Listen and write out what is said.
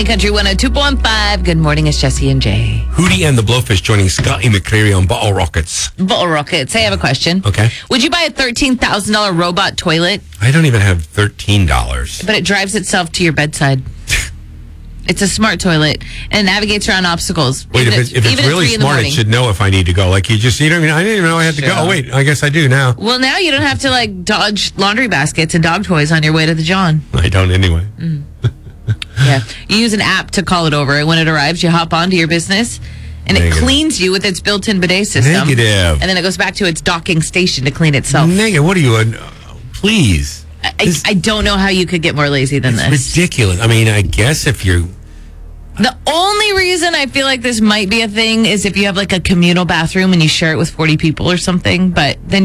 Money Country 102.5. Good morning, it's Jesse and Jay. Hootie and the Blowfish joining Scotty McCreery on Bottle Rockets. Bottle Rockets. Hey, I have a question. Okay. Would you buy a $13,000 robot toilet, I don't even have $13. but it drives itself to your bedside? It's a smart toilet and navigates around obstacles. Wait, even if it's even at really 3 in the smart, it morning. should know if I need to go. Like, I didn't even know I had to go. Sure. Oh, wait, I guess I do now. Well, now you don't have to dodge laundry baskets and dog toys on your way to the John. I don't anyway. Yeah. You use an app to call it over, and when it arrives, you hop onto your business, and it Negative. cleans you with its built-in bidet system. Negative. And then it goes back to its docking station to clean itself. Negative. What are you? Please. I don't know how you could get more lazy than It's this. ridiculous. I mean, I guess if you're... The only reason I feel like this might be a thing is if you have a communal bathroom and you share it with 40 people or something, but then